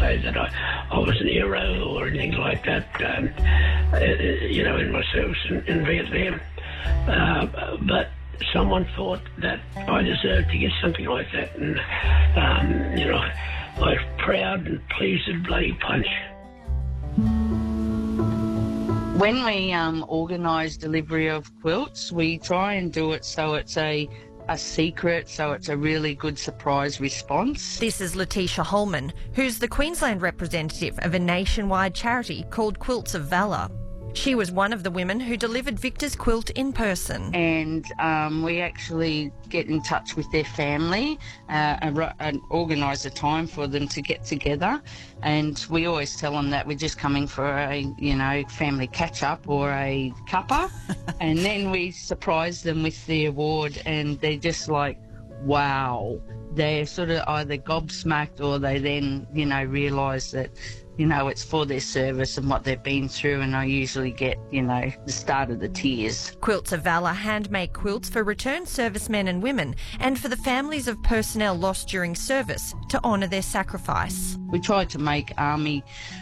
say that I was an hero or anything like that, in my service in Vietnam. But someone thought that I deserved to get something like that, and, I was proud and pleased as bloody punch. When we organise delivery of quilts, we try and do it so it's a secret, so it's a really good surprise response. This is Letitia Holman, who's the Queensland representative of a nationwide charity called Quilts of Valour. She was one of the women who delivered Victor's quilt in person. And we actually get in touch with their family and organise a time for them to get together. And we always tell them that we're just coming for a, family catch-up or a cuppa. And then we surprise them with the award, and they're just like, wow. They're sort of either gobsmacked, or they then, realise that, it's for their service and what they've been through, and I usually get, the start of the tears. Quilts of Valour handmade quilts for returned servicemen and women, and for the families of personnel lost during service to honour their sacrifice. We try to make army,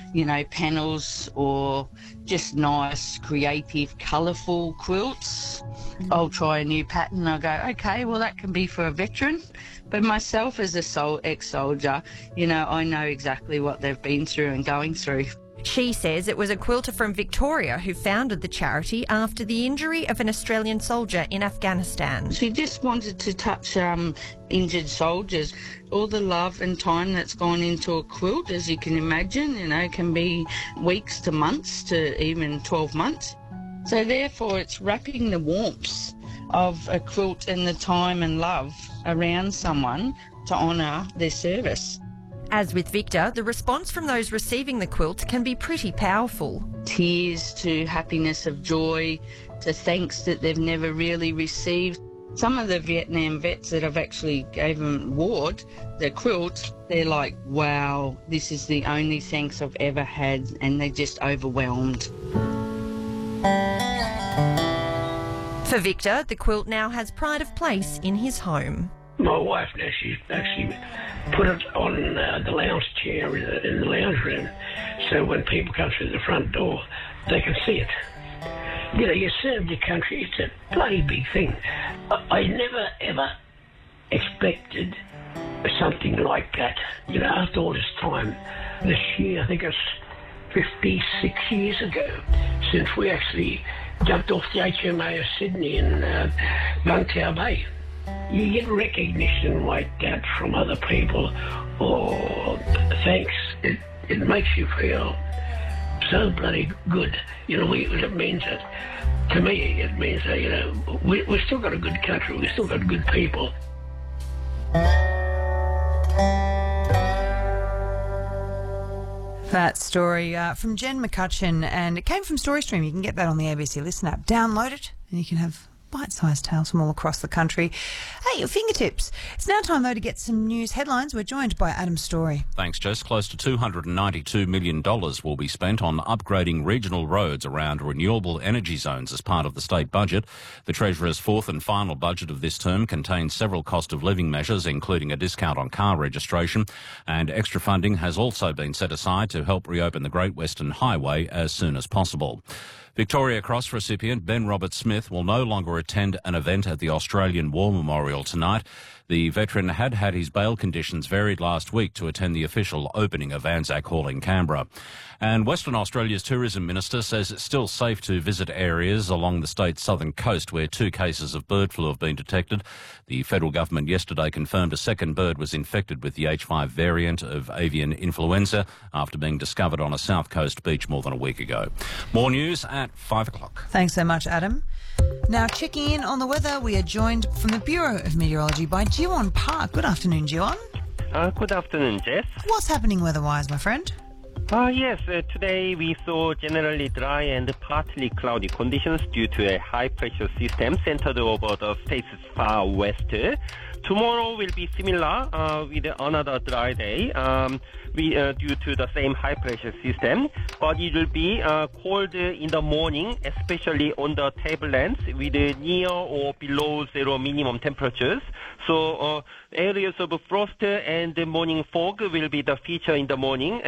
panels or just nice, creative, colourful quilts. I'll try a new pattern. I'll go, okay, well, that can be for a veteran. But myself as a ex-soldier, I know exactly what they've been through and going through. She says it was a quilter from Victoria who founded the charity after the injury of an Australian soldier in Afghanistan. She just wanted to touch injured soldiers. All the love and time that's gone into a quilt, as you can imagine, can be weeks to months to even 12 months. So therefore it's wrapping the warmth of a quilt and the time and love around someone to honour their service. As with Victor, the response from those receiving the quilt can be pretty powerful. Tears to happiness of joy, to thanks that they've never really received. Some of the Vietnam vets that I've actually gave them award, the quilt, they're like, wow, this is the only thanks I've ever had, and they're just overwhelmed. For Victor, the quilt now has pride of place in his home. My wife now, she's actually put it on the lounge chair in the lounge room, so when people come through the front door, they can see it. You served your country. It's a bloody big thing. I never, ever expected something like that. After all this time, this year, I think it's 56 years ago since we actually jumped off the HMAS Sydney in Lantau Bay. You get recognition like that from other people, or thanks. It makes you feel so bloody good. It means that, to me, it means that, we've still got a good country, we've still got good people. That story from Jen McCutcheon, and it came from StoryStream. You can get that on the ABC Listen app. Download it, and you can have bite-sized tales from all across the country at your fingertips. It's now time, though, to get some news headlines. We're joined by Adam Story. Thanks, Jess. Close to $292 million will be spent on upgrading regional roads around renewable energy zones as part of the state budget. The Treasurer's fourth and final budget of this term contains several cost of living measures, including a discount on car registration, and extra funding has also been set aside to help reopen the Great Western Highway as soon as possible. Victoria Cross recipient Ben Roberts-Smith will no longer attend an event at the Australian War Memorial tonight. The veteran had his bail conditions varied last week to attend the official opening of Anzac Hall in Canberra. And Western Australia's Tourism Minister says it's still safe to visit areas along the state's southern coast where 2 cases of bird flu have been detected. The federal government yesterday confirmed a second bird was infected with the H5 variant of avian influenza after being discovered on a south coast beach more than a week ago. More news at 5 o'clock. Thanks so much, Adam. Now, checking in on the weather, we are joined from the Bureau of Meteorology by Jiwon Park. Good afternoon, Jiwon. Good afternoon, Jess. What's happening weather-wise, my friend? Yes, today we saw generally dry and partly cloudy conditions due to a high-pressure system centered over the state's far west. Tomorrow will be similar with another dry day due to the same high-pressure system, but it will be cold in the morning, especially on the tablelands with near or below zero minimum temperatures. So areas of frost and morning fog will be the feature in the morning.